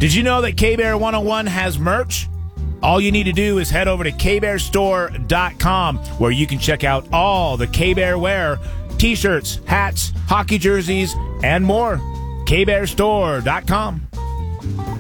Did you know that K-Bear 101 has merch? All you need to do is head over to kbearstore.com, where you can check out all the K-Bear wear, t-shirts, hats, hockey jerseys, and more. kbearstore.com.